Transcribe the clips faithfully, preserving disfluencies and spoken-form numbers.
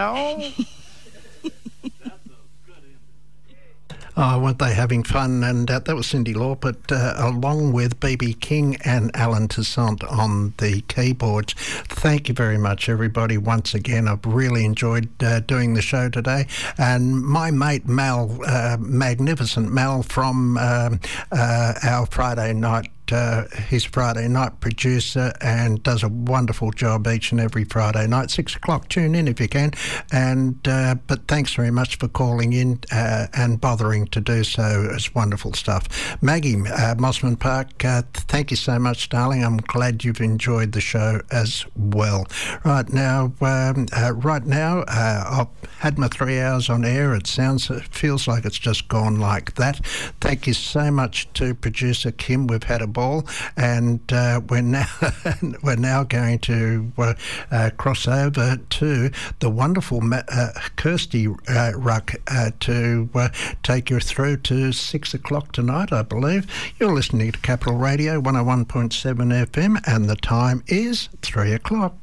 No. Oh, weren't they having fun? And uh, that was Cyndi Lauper, uh, along with B B King and Alan Toussaint on the keyboards. Thank you very much, everybody, once again. I've really enjoyed uh, doing the show today. And my mate Mal, uh, magnificent Mal from um, uh, our Friday night, Uh, he's a Friday night producer and does a wonderful job each and every Friday night. Six o'clock, tune in if you can. And uh, but thanks very much for calling in uh, and bothering to do so. It's wonderful stuff. Maggie, uh, Mosman Park, uh, thank you so much, darling. I'm glad you've enjoyed the show as well. Right now, um, uh, right now, uh, I've had my three hours on air. It sounds, it feels like it's just gone like that. Thank you so much to producer Kim. We've had a ball, and uh, we're now we're now going to uh, uh, cross over to the wonderful Ma- uh, Kirsty uh, Ruck uh, to uh, take you through to six o'clock tonight, I believe. You're listening to Capital Radio one oh one point seven F M, and the time is three o'clock.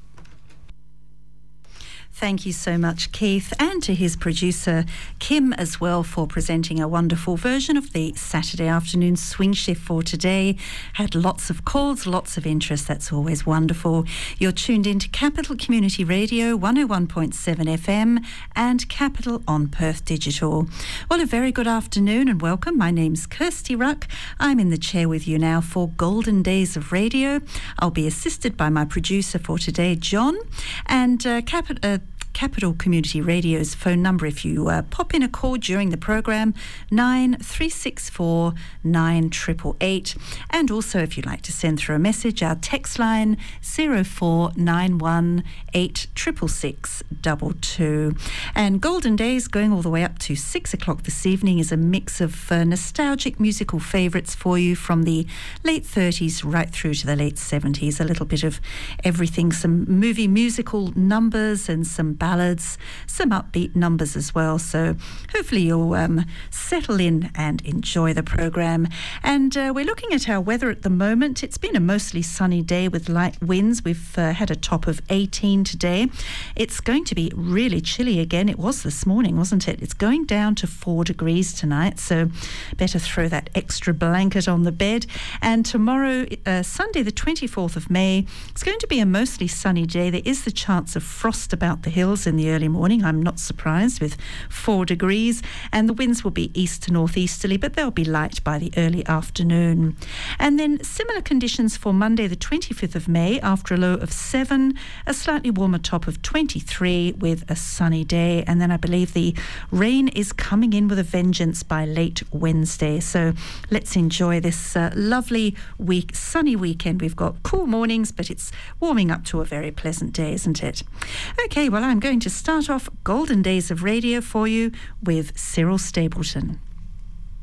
Thank you so much, Keith, and to his producer, Kim, as well, for presenting a wonderful version of the Saturday afternoon swing shift for today. Had lots of calls, lots of interest. That's always wonderful. You're tuned into Capital Community Radio, one oh one point seven F M, and Capital on Perth Digital. Well, a very good afternoon and welcome. My name's Kirsty Ruck. I'm in the chair with you now for Golden Days of Radio. I'll be assisted by my producer for today, John, and uh, Capital... Uh, Capital Community Radio's phone number, if you uh, pop in a call during the program, nine three six four nine eight eight eight. And also, if you'd like to send through a message, our text line zero four nine one eight six six six two two. And Golden Days, going all the way up to six o'clock this evening, is a mix of uh, nostalgic musical favourites for you from the late thirties right through to the late seventies. A little bit of everything, some movie musical numbers and some ballads, some upbeat numbers as well. So hopefully you'll um, settle in and enjoy the program. And uh, we're looking at our weather at the moment. It's been a mostly sunny day with light winds. We've uh, had a top of eighteen today. It's going to be really chilly again. It was this morning, wasn't it? It's going down to four degrees tonight, so better throw that extra blanket on the bed. And tomorrow, uh, Sunday the twenty-fourth of May, it's going to be a mostly sunny day. There is the chance of frost about the hills in the early morning. I'm not surprised with four degrees, and the winds will be east to northeasterly, but they'll be light by the early afternoon. And then similar conditions for Monday the twenty-fifth of May, after a low of seven, a slightly warmer top of twenty-three with a sunny day. And then I believe the rain is coming in with a vengeance by late Wednesday. So let's enjoy this uh, lovely week, sunny weekend. We've got cool mornings, but it's warming up to a very pleasant day, isn't it? Okay, well, I'm going to start off Golden Days of Radio for you with Cyril Stapleton.